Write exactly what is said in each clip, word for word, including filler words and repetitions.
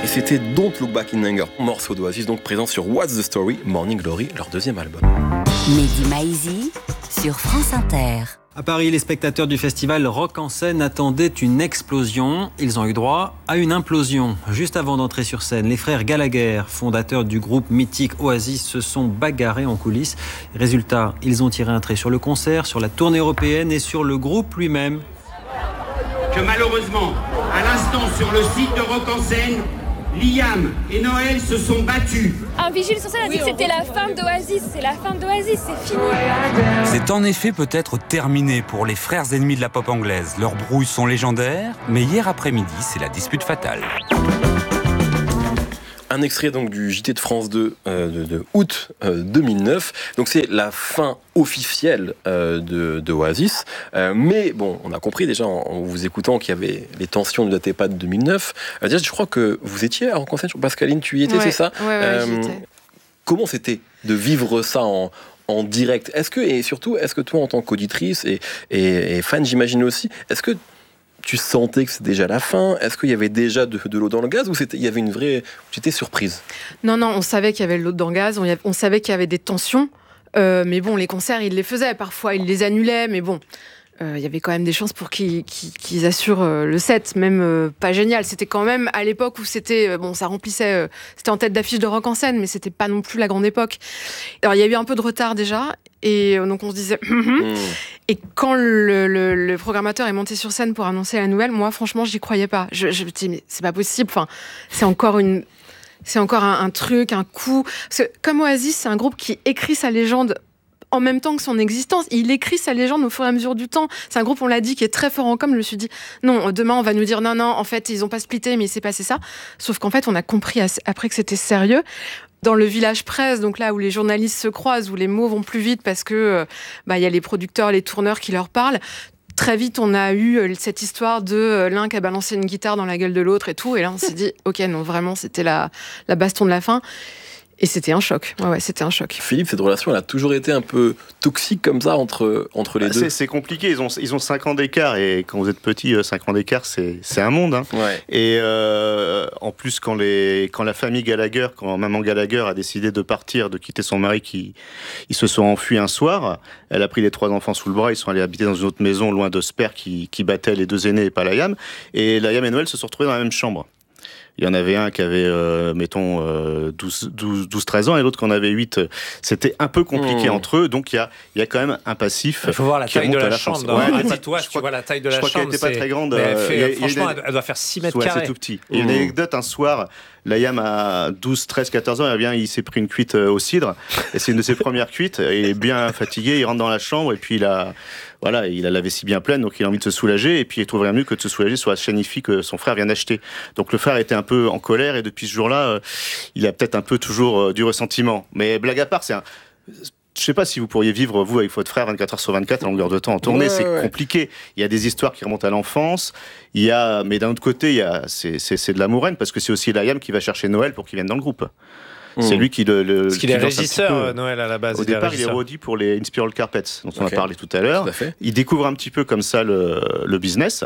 c'était Don't Look Back in Anger, morceau d'Oasis donc présent sur What's the Story, Morning Glory, leur deuxième album. Mehdi Maizi sur France Inter. À Paris, les spectateurs du festival Rock en scène attendaient une explosion. Ils ont eu droit à une implosion. Juste avant d'entrer sur scène, les frères Gallagher, fondateurs du groupe mythique Oasis, se sont bagarrés en coulisses. Résultat, ils ont tiré un trait sur le concert, sur la tournée européenne et sur le groupe lui-même. Que malheureusement, à l'instant sur le site de Rock en scène, Liam et Noël se sont battus. Un vigile sur scène a dit que c'était la fin d'Oasis. C'est la fin d'Oasis, c'est fini. C'est en effet peut-être terminé pour les frères ennemis de la pop anglaise. Leurs brouilles sont légendaires, mais hier après-midi, c'est la dispute fatale. Un extrait donc du J T de France deux euh, de, de août euh, deux mille neuf. Donc c'est la fin officielle euh, de, de Oasis. Euh, mais bon, on a compris déjà en, en vous écoutant qu'il y avait les tensions ne dataient pas de deux mille neuf. Euh, déjà, je crois que vous étiez en concert, Pascaline, tu y étais, ouais, c'est ça? Ouais, ouais, euh, j'y étais. Comment c'était de vivre ça en en direct? Est-ce que, et surtout, est-ce que toi, en tant qu'auditrice et, et, et fan, j'imagine aussi, est-ce que tu sentais que c'était déjà la fin? Est-ce qu'il y avait déjà de, de l'eau dans le gaz ou c'était, il y avait une vraie... Tu étais surprise? Non, non, on savait qu'il y avait de l'eau dans le gaz, on, y avait, on savait qu'il y avait des tensions, euh, mais bon, les concerts, ils les faisaient, parfois ils les annulaient, mais bon, euh, il y avait quand même des chances pour qu'ils, qu'ils, qu'ils assurent euh, le set, même euh, pas génial. C'était quand même à l'époque où c'était... Euh, bon, ça remplissait... Euh, c'était en tête d'affiche de Rock en scène, mais c'était pas non plus la grande époque. Alors, il y a eu un peu de retard déjà, et donc on se disait... Mm-hmm. Mm. Et quand le, le, le programmateur est monté sur scène pour annoncer la nouvelle, moi, franchement, j'y croyais pas. Je, je me dis, mais c'est pas possible. Enfin, c'est encore une, c'est encore un, un truc, un coup. Parce que comme Oasis, c'est un groupe qui écrit sa légende en même temps que son existence. Il écrit sa légende au fur et à mesure du temps. C'est un groupe, on l'a dit, qui est très fort en com. Je me suis dit, non, demain, on va nous dire, non, non, en fait, ils ont pas splitté, mais il s'est passé ça. Sauf qu'en fait, on a compris après que c'était sérieux. Dans le village presse, donc là où les journalistes se croisent, où les mots vont plus vite parce que bah, y a les producteurs, les tourneurs qui leur parlent. Très vite, on a eu cette histoire de l'un qui a balancé une guitare dans la gueule de l'autre et tout. Et là, on s'est dit, ok, non, vraiment, c'était la, la baston de la fin. Et c'était un choc. Ouais, ouais, c'était un choc. Philippe, cette relation, elle a toujours été un peu toxique comme ça entre, entre les bah, deux. C'est, c'est compliqué. Ils ont, ils ont cinq ans d'écart. Et quand vous êtes petit, cinq ans d'écart, c'est, c'est un monde. Hein. Ouais. Et euh, en plus, quand, les, quand la famille Gallagher, quand maman Gallagher a décidé de partir, de quitter son mari, qui, ils se sont enfuis un soir. Elle a pris les trois enfants sous le bras. Ils sont allés habiter dans une autre maison, loin de Sper, qui, qui battait les deux aînés et pas Liam. Et Liam et Noël se sont retrouvés dans la même chambre. Il y en avait un qui avait, euh, mettons, euh, douze, treize ans et l'autre qui en avait huit. C'était un peu compliqué mmh. entre eux, donc il y a, il y a quand même un passif. Il faut voir la taille de la, la chambre. Dans ouais, un petit toit, tu vois la taille de la chambre. Je crois qu'elle n'était pas très grande. Elle fait, euh, franchement, une... elle doit faire six mètres ouais, carrés. C'est tout petit. Il y a une anecdote, un soir, Liam a douze, treize, quatorze ans, eh bien, il s'est pris une cuite au cidre, et c'est une de ses premières cuites. Il est bien fatigué, il rentre dans la chambre, et puis il a... Voilà, il a la vessie bien pleine, donc il a envie de se soulager, et puis il trouve rien mieux que de se soulager sur la chaîne I F I que son frère vient d'acheter. Donc le frère était un peu en colère, et depuis ce jour-là, euh, il a peut-être un peu toujours euh, du ressentiment. Mais blague à part, c'est un... Je sais pas si vous pourriez vivre, vous, avec votre frère, vingt-quatre heures sur vingt-quatre, à longueur de temps en tournée, ouais, c'est ouais. compliqué. Il y a des histoires qui remontent à l'enfance, il y a... mais d'un autre côté, il y a... c'est, c'est, c'est de l'amouraine, parce que c'est aussi Liam qui va chercher Noël pour qu'il vienne dans le groupe. C'est lui qui le. le Parce qu'il est régisseur, Noël, à la base. Au il départ, il est roadie pour les Inspiral Carpets, dont on okay. a parlé tout à l'heure. Tout à il découvre un petit peu comme ça le, le business.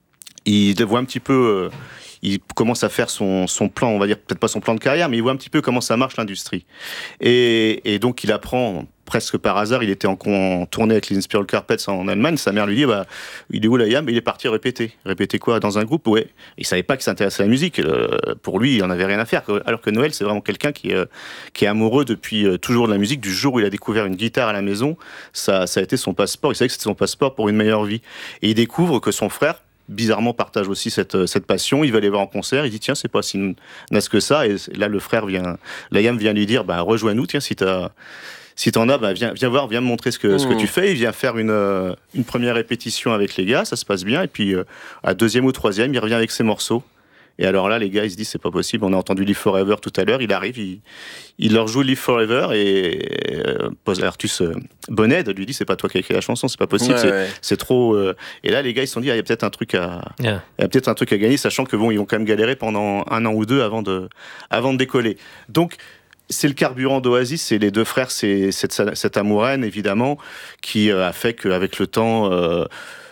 Il voit un petit peu. Il commence à faire son, son plan, on va dire peut-être pas son plan de carrière, mais il voit un petit peu comment ça marche l'industrie. Et, et donc il apprend presque par hasard, il était en, en tournée avec les Inspiral Carpets en Allemagne, sa mère lui dit bah, il est où Liam? Il est parti répéter. Répéter quoi? Dans un groupe? Ouais. Il savait pas qu'il s'intéressait à la musique. Euh, pour lui, il en avait rien à faire. Alors que Noël, c'est vraiment quelqu'un qui, euh, qui est amoureux depuis euh, toujours de la musique. Du jour où il a découvert une guitare à la maison, ça, ça a été son passeport. Il savait que c'était son passeport pour une meilleure vie. Et il découvre que son frère, bizarrement, partage aussi cette, cette passion. Il va aller voir en concert. Il dit tiens, c'est pas si naze que ça. Et là, le frère vient, Liam vient lui dire bah, rejoins-nous, tiens, si t'as. Si t'en as, bah viens, viens voir, viens me montrer ce que, mmh. ce que tu fais. Il vient faire une, euh, une première répétition avec les gars, ça se passe bien. Et puis, euh, à deuxième ou troisième, il revient avec ses morceaux. Et alors là, les gars, ils se disent, c'est pas possible. On a entendu Live Forever tout à l'heure. Il arrive, il, il leur joue Live Forever et euh, Artus euh, Bonnet lui dit, c'est pas toi qui as écrit la chanson, c'est pas possible, ouais, c'est, ouais. c'est trop. Euh... Et là, les gars, ils se sont dit, ah, il y a peut-être un truc à, yeah. il y a peut-être un truc à gagner, sachant que bon, ils ont quand même galéré pendant un an ou deux avant de, avant de décoller. Donc, c'est le carburant d'Oasis, c'est les deux frères, c'est cette, cette amouraine, évidemment, qui a fait qu'avec le temps, euh,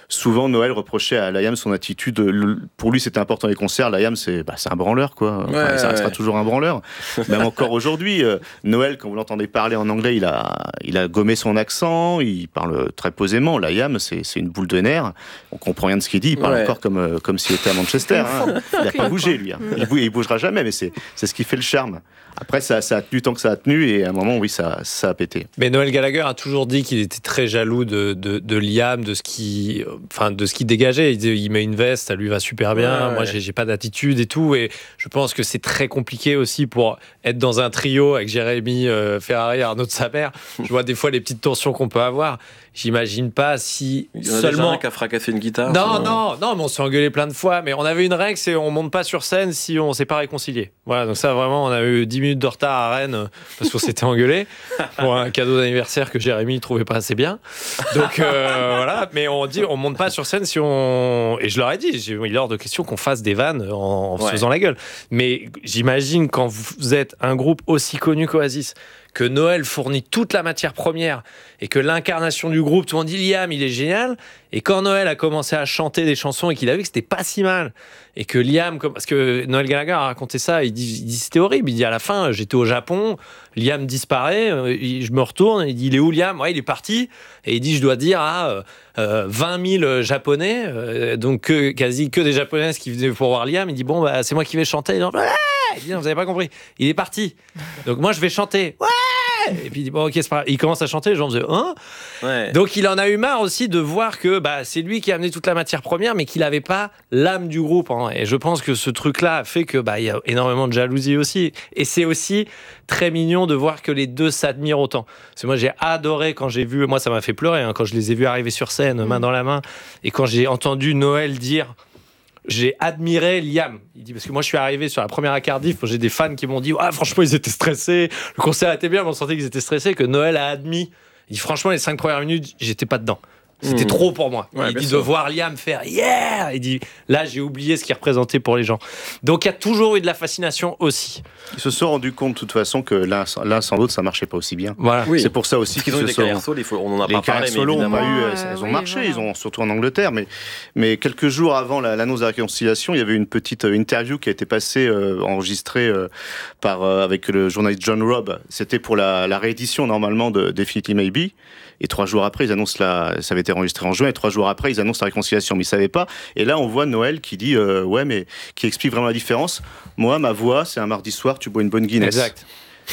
souvent Noël reprochait à Liam son attitude. Le, pour lui, c'était important les concerts. Liam, c'est, bah, c'est un branleur, quoi. Enfin, ouais, ça restera ouais. toujours un branleur. Même encore aujourd'hui, euh, Noël, quand vous l'entendez parler en anglais, il a, il a gommé son accent. Il parle très posément. Liam, c'est, c'est une boule de nerfs. On comprend rien de ce qu'il dit. Il parle ouais. encore comme, euh, comme s'il était à Manchester. Hein. Il n'a pas bougé, lui. Hein. Il, bou- il bougera jamais, mais c'est, c'est ce qui fait le charme. Après, ça, ça a tenu tant que ça a tenu, et à un moment, oui, ça, ça a pété. Mais Noël Gallagher a toujours dit qu'il était très jaloux de, de, de Liam, de ce qui, enfin, de ce qu'il dégageait. Il disait, il met une veste, ça lui va super bien. Ouais, Moi, ouais. j'ai, j'ai pas d'attitude et tout. Et je pense que c'est très compliqué aussi pour être dans un trio avec Jérémy euh, Ferrari et Arnaud de Saber. Je vois des fois les petites tensions qu'on peut avoir. J'imagine pas si Il y en a seulement. déjà un qui a fracassé une guitare. Non, sinon- non, non, mais on s'est engueulé plein de fois. Mais on avait une règle, c'est on monte pas sur scène si on s'est pas réconcilié. Voilà, donc ça vraiment, on a eu dix minutes de retard à Rennes euh, parce qu'on s'était engueulé pour un cadeau d'anniversaire que Jérémy trouvait pas assez bien. Donc euh, voilà, mais on dit on monte pas sur scène si on. Et je leur ai dit, j'ai- il est hors de question qu'on fasse des vannes en, en se Ouais. faisant la gueule. Mais j'imagine quand vous êtes un groupe aussi connu qu'Oasis, que Noël fournit toute la matière première et que l'incarnation du groupe, tout le monde dit Liam, il est génial. Et quand Noël a commencé à chanter des chansons et qu'il a vu que c'était pas si mal, et que Liam, comme- parce que Noël Gallagher a raconté ça, il dit, il dit c'était horrible. Il dit à la fin, j'étais au Japon, Liam disparaît, euh, il- je me retourne, il dit il est où Liam ? Ouais, il est parti. Et il dit je dois dire à euh, euh, vingt mille Japonais, euh, donc que- quasi que des Japonaises qui venaient pour voir Liam. Il dit bon, bah, c'est moi qui vais chanter. Il dit, ouais il dit non, vous avez pas compris. Il est parti. Donc moi, je vais chanter. Ouais. Et puis il dit bon, ok, c'est pas grave. Il commence à chanter. Les gens disaient hein. Ouais. Donc il en a eu marre aussi de voir que bah, c'est lui qui a amené toute la matière première, mais qu'il n'avait pas l'âme du groupe. Hein. Et je pense que ce truc-là fait que bah, il y a énormément de jalousie aussi. Et c'est aussi très mignon de voir que les deux s'admirent autant. Parce que moi j'ai adoré quand j'ai vu, moi ça m'a fait pleurer hein, quand je les ai vus arriver sur scène, main dans la main, et quand j'ai entendu Noël dire. J'ai admiré Liam. Il dit parce que moi je suis arrivé sur la première à Cardiff, j'ai des fans qui m'ont dit ah franchement ils étaient stressés, le concert était bien, mais on sentait qu'ils étaient stressés, que Noël a admis. Il dit franchement les cinq premières minutes j'étais pas dedans. C'était Mmh. trop pour moi. Ouais, il bien dit sûr. de voir Liam faire yeah. Il dit là j'ai oublié ce qu'il représentait pour les gens. Donc il y a toujours eu de la fascination aussi. Ils se sont rendus compte de toute façon que l'un, l'un sans l'autre, ça marchait pas aussi bien. Voilà. Oui. C'est pour ça aussi Parce qu'ils qu'ils ont eu se des sont... carrières solo, il faut- on en a Les pas parlé, carrières mais solo n'ont évidemment. pas eu, Euh, elles, elles ont oui, marché, voilà. ils ont surtout en Angleterre, mais, mais quelques jours avant la- l'annonce de la réconciliation, il y avait une petite euh, interview qui a été passée, euh, enregistrée euh, par, euh, avec le journaliste John Robb. C'était pour la, la réédition normalement de Definitely Maybe. Et trois jours après, ils annoncent la, ça avait été enregistré en juin, et trois jours après, ils annoncent la réconciliation, mais ils savaient pas. Et là, on voit Noël qui dit, euh, ouais, mais qui explique vraiment la différence. Moi, ma voix, c'est un mardi soir, tu bois une bonne Guinness. Exact.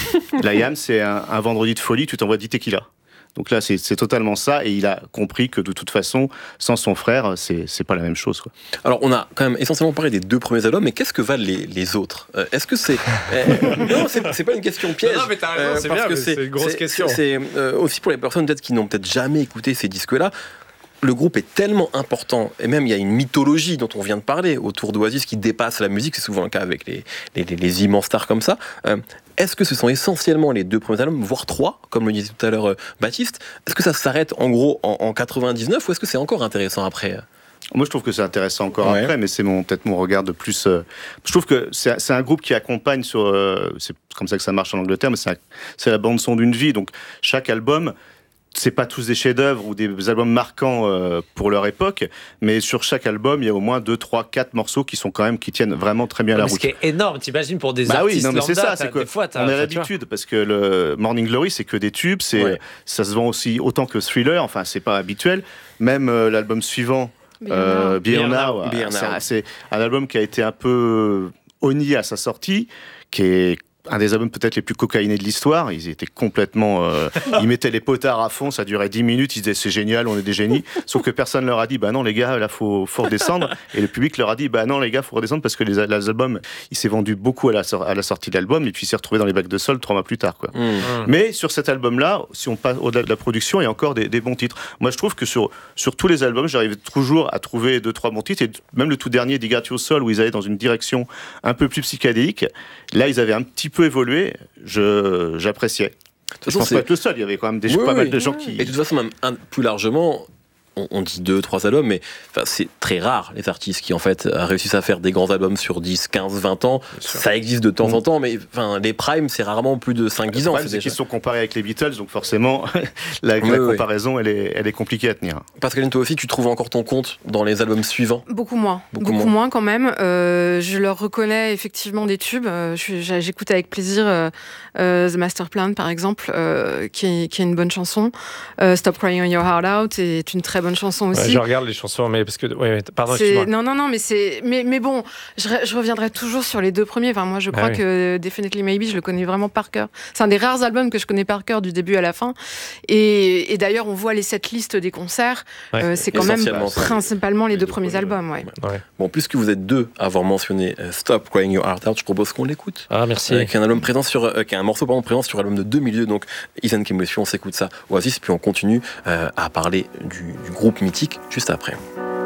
Liam, c'est un, un vendredi de folie, tu t'envoies dix tequila. Donc là, c'est, c'est totalement ça, et il a compris que de toute façon, sans son frère, c'est, c'est pas la même chose, quoi. Alors, on a quand même essentiellement parlé des deux premiers albums, mais qu'est-ce que valent les, les autres Euh, Est-ce que c'est. euh, non, c'est, c'est pas une question piège. Non, non, mais t'as raison, c'est parce bien, que mais c'est une grosse c'est- question. C'est euh, aussi pour les personnes peut-être qui n'ont peut-être jamais écouté ces disques-là. Le groupe est tellement important, et même il y a une mythologie dont on vient de parler autour d'Oasis qui dépasse la musique, c'est souvent le cas avec les, les, les- les immenses stars comme ça. Euh, est-ce que ce sont essentiellement les deux premiers albums, voire trois, comme le disait tout à l'heure euh, Baptiste ? Est-ce que ça s'arrête en gros en, en quatre-vingt-dix-neuf ou est-ce que c'est encore intéressant après ? Moi, je trouve que c'est intéressant encore Ouais. après, mais c'est mon, peut-être mon regard de plus. euh, je trouve que c'est, c'est un groupe qui accompagne sur. euh, c'est comme ça que ça marche en Angleterre, mais c'est, un- c'est la bande-son d'une vie. Donc, chaque album. C'est pas tous des chefs-d'œuvre ou des albums marquants euh, pour leur époque, mais sur chaque album, il y a au moins deux, trois, quatre morceaux qui sont quand même qui tiennent vraiment très bien la Mais ce route. qui est énorme, t'imagines pour des Bah oui, artistes non mais c'est lambda, ça, c'est t'as- que des fois, t'as- on a enfin, tu vois. l'habitude parce que le Morning Glory c'est que des tubes, c'est Ouais. ça se vend aussi autant que Thriller, enfin c'est pas habituel. Même euh, l'album suivant, euh, Be Here Now, Be Here c'est Now. un- c'est un album qui a été un peu honni à sa sortie, qui est un des albums peut-être les plus cocaïnés de l'histoire. Ils étaient complètement... Euh, ils mettaient les potards à fond, ça durait dix minutes, ils disaient c'est génial, on est des génies. Sauf que personne leur a dit, bah non les gars, là faut, faut redescendre. Et le public leur a dit, bah non les gars, faut redescendre parce que les, les albums, il s'est vendu beaucoup à la, sor- à la sortie de l'album et puis il s'est retrouvé dans les bacs de sol trois mois plus tard, quoi. Mmh. Mais sur cet album-là, si on passe au-delà de la production, il y a encore des, des bons titres. Moi, je trouve que sur, sur tous les albums, j'arrive toujours à trouver deux, trois bons titres. Et même le tout dernier, Dig Out Your Soul, où ils allaient dans une direction un peu plus psychédélique, là, ils avaient un petit peu évolué. Je, j'appréciais. Je façon, pense c'est- pas être le seul. Il y avait quand même des, Oui, pas oui. mal de gens qui... Et de toute façon, même un- plus largement, on, on dit deux, trois albums, mais enfin, c'est très rare les artistes qui en fait réussissent à faire des grands albums sur dix, quinze, vingt ans. Ça existe de temps en temps, mais enfin, les primes, c'est rarement plus de cinq, dix ans. C'est qu'ils sont comparés avec les Beatles, donc forcément, la, oui, la oui. comparaison, elle est, elle est compliquée à tenir. Pascaline, toi aussi, tu trouves encore ton compte dans les albums suivants ? Beaucoup moins. Beaucoup, Beaucoup moins. moins quand même. Euh, je leur reconnais effectivement des tubes. Euh, je, j'écoute avec plaisir euh, euh, The Master Plan, par exemple, euh, qui, est, qui est une bonne chanson. Euh, Stop Crying Your Heart Out est une très bonne chanson aussi. Ouais, je regarde les chansons, mais parce que... Ouais, ouais, pardon, c'est... excuse-moi. Non, non, non, mais, c'est... mais, mais bon, je, je reviendrai toujours sur les deux premiers. Enfin, moi, je crois ah, oui. que Definitely Maybe, je le connais vraiment par cœur. C'est un des rares albums que je connais par cœur du début à la fin. Et, et d'ailleurs, on voit les setlists des concerts. Ouais. Euh, c'est quand même principalement les, les deux, deux premiers, premiers albums. Ouais. Ouais. Bon, puisque vous êtes deux à avoir mentionné euh, Stop Crying Your Heart Out, je propose qu'on l'écoute. Ah, merci. Euh, qui est un album présent sur, euh, qui est un morceau pardon, présent sur l'album de deux mille deux, donc Isn't Chemistry, on s'écoute ça. Oasis, puis on continue euh, à parler du, du groupe mythique juste après.